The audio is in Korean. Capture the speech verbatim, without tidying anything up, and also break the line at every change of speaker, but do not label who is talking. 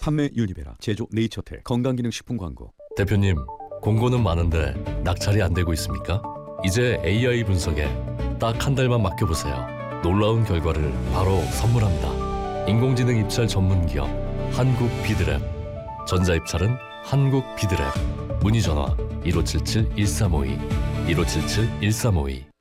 판매 유니베라, 제조 네이처텍, 건강기능식품 광고.
대표님, 공고는 많은데 낙찰이 안 되고 있습니까? 이제 에이아이 분석에 딱 한 달만 맡겨보세요. 놀라운 결과를 바로 선물합니다. 인공지능 입찰 전문기업 한국비드랩. 전자입찰은 한국비드랩. 문의전화 일오칠칠 일삼오이 일오칠칠 일삼오이.